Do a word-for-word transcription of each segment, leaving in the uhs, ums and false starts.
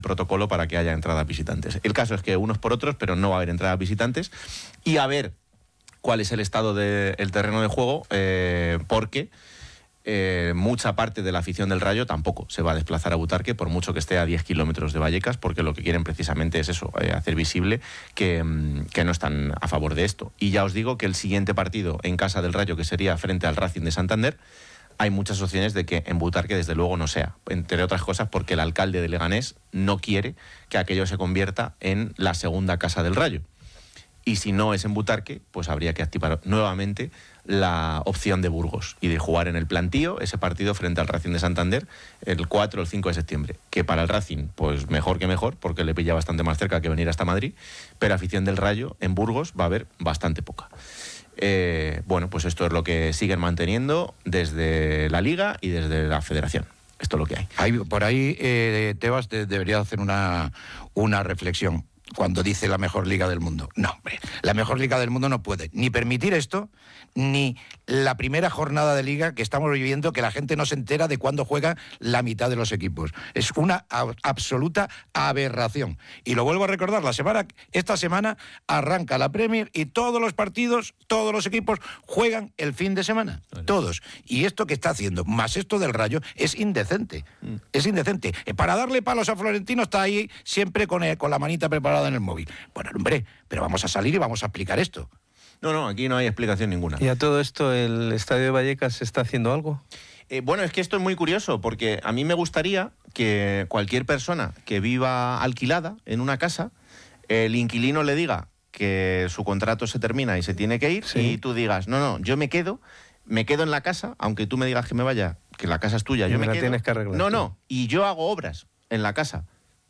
protocolo para que haya entradas visitantes. El caso es que unos por otros, pero no va a haber entradas visitantes, y a ver cuál es el estado del terreno de juego, eh, porque eh, mucha parte de la afición del Rayo tampoco se va a desplazar a Butarque, por mucho que esté a diez kilómetros de Vallecas, porque lo que quieren precisamente es eso, eh, hacer visible que, que no están a favor de esto. Y ya os digo que el siguiente partido en casa del Rayo, que sería frente al Racing de Santander, hay muchas opciones de que en Butarque desde luego no sea, entre otras cosas porque el alcalde de Leganés no quiere que aquello se convierta en la segunda casa del Rayo. Y si no es en Butarque, pues habría que activar nuevamente la opción de Burgos y de jugar en el Plantío ese partido frente al Racing de Santander el cuatro o el cinco de septiembre, que para el Racing pues mejor que mejor, porque le pilla bastante más cerca que venir hasta Madrid, pero afición del Rayo en Burgos va a haber bastante poca. Eh, bueno, pues esto es lo que siguen manteniendo desde la Liga y desde la Federación. Esto es lo que hay. hay por ahí, eh, Tebas de, debería hacer una, una reflexión cuando dice la mejor liga del mundo. No, hombre, la mejor liga del mundo no puede ni permitir esto, ni la primera jornada de liga que estamos viviendo, que la gente no se entera de cuándo juega la mitad de los equipos. Es una a- absoluta aberración. Y lo vuelvo a recordar, la semana, esta semana arranca la Premier y todos los partidos, todos los equipos juegan el fin de semana. Vale. Todos. Y esto que está haciendo, más esto del Rayo, es indecente. Mm. Es indecente. Para darle palos a Florentino está ahí siempre con, el, con la manita preparada en el móvil. Bueno, hombre, pero vamos a salir y vamos a explicar esto. No, no, aquí no hay explicación ninguna. ¿Y a todo esto el Estadio de Vallecas está haciendo algo? Eh, bueno, es que esto es muy curioso, porque a mí me gustaría que cualquier persona que viva alquilada en una casa, el inquilino le diga que su contrato se termina y se tiene que ir, sí. Y tú digas, no, no, yo me quedo, me quedo en la casa, aunque tú me digas que me vaya, que la casa es tuya, y yo me, me la quedo. Tienes que arreglar. No, no, y yo hago obras en la casa.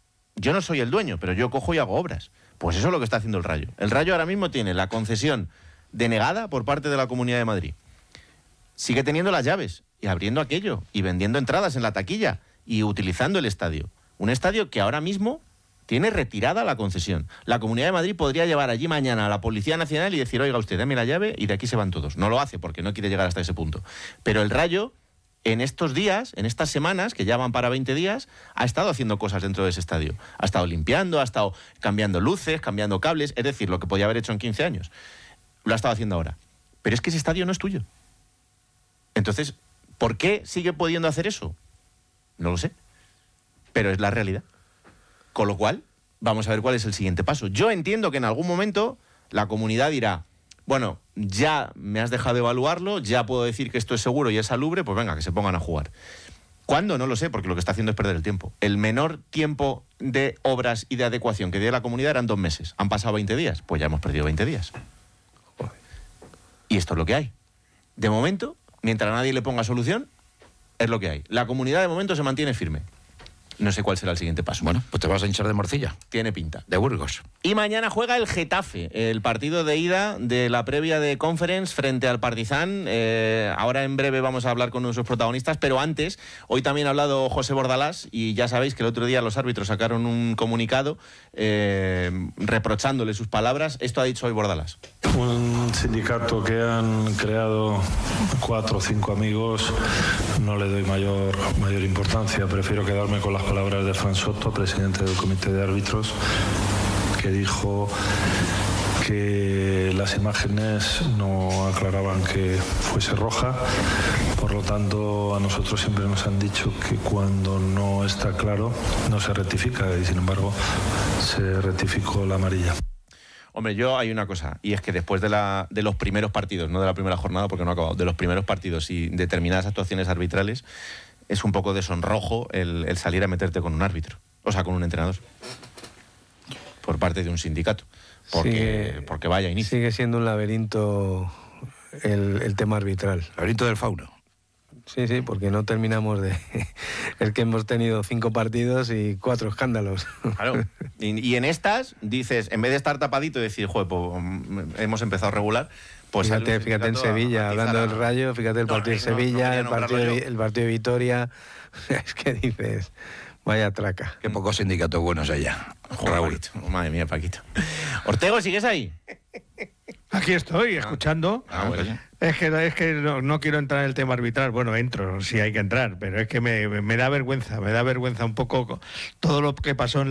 Yo no soy el dueño, pero yo cojo y hago obras. Pues eso es lo que está haciendo el Rayo. El Rayo ahora mismo tiene la concesión denegada por parte de la Comunidad de Madrid. Sigue teniendo las llaves y abriendo aquello y vendiendo entradas en la taquilla y utilizando el estadio. Un estadio que ahora mismo tiene retirada la concesión. La Comunidad de Madrid podría llevar allí mañana a la Policía Nacional y decir, oiga usted, dame la llave y de aquí se van todos. No lo hace porque no quiere llegar hasta ese punto. Pero el Rayo, en estos días, en estas semanas, que ya van para veinte días, ha estado haciendo cosas dentro de ese estadio. Ha estado limpiando, ha estado cambiando luces, cambiando cables, es decir, lo que podía haber hecho en quince años. Lo ha estado haciendo ahora. Pero es que ese estadio no es tuyo. Entonces, ¿por qué sigue pudiendo hacer eso? No lo sé. Pero es la realidad. Con lo cual, vamos a ver cuál es el siguiente paso. Yo entiendo que en algún momento la comunidad dirá, bueno, ya me has dejado evaluarlo, ya puedo decir que esto es seguro y es salubre, pues venga, que se pongan a jugar. ¿Cuándo? No lo sé, porque lo que está haciendo es perder el tiempo. El menor tiempo de obras y de adecuación que dio la comunidad eran dos meses. Han pasado veinte días, pues ya hemos perdido veinte días. Y esto es lo que hay. De momento, mientras nadie le ponga solución, es lo que hay. La comunidad de momento se mantiene firme. No sé cuál será el siguiente paso. Bueno, pues te vas a hinchar de morcilla. Tiene pinta. De Burgos. Y mañana juega el Getafe, el partido de ida de la previa de Conference frente al Partizan. Eh, ahora en breve vamos a hablar con nuestros protagonistas, pero antes, hoy también ha hablado José Bordalás y ya sabéis que el otro día los árbitros sacaron un comunicado eh, reprochándole sus palabras. Esto ha dicho hoy Bordalás. Un sindicato que han creado cuatro o cinco amigos, no le doy mayor, mayor importancia. Prefiero quedarme con las palabras de Fran Soto, presidente del comité de árbitros, que dijo que las imágenes no aclaraban que fuese roja. Por lo tanto, a nosotros siempre nos han dicho que cuando no está claro no se rectifica, y sin embargo se rectificó la amarilla. Hombre, yo hay una cosa, y es que después de, la, de los primeros partidos, no de la primera jornada porque no ha acabado, de los primeros partidos y determinadas actuaciones arbitrales, es un poco de sonrojo el, el salir a meterte con un árbitro, o sea, con un entrenador, por parte de un sindicato, porque, sigue, porque vaya inicio. Sigue siendo un laberinto el, el tema arbitral. Laberinto del fauno. Sí, sí, porque no terminamos de... Es que hemos tenido cinco partidos y cuatro escándalos. Claro. Y, y en estas, dices, en vez de estar tapadito y decir, joder, pues hemos empezado a regular, pues... Fíjate, fíjate en Sevilla, hablando del Rayo, fíjate el no, partido de no, Sevilla, no el, partido de, el partido de Vitoria... Es que dices, vaya traca. Qué pocos sindicatos buenos allá. Joder, Raúl. Paquito. Madre mía, Paquito. Ortego, ¿sigues ahí? Aquí estoy, escuchando. Ah, bueno. Es que, es que no, no quiero entrar en el tema arbitral. Bueno, entro, sí hay que entrar, pero es que me, me da vergüenza, me da vergüenza un poco todo lo que pasó en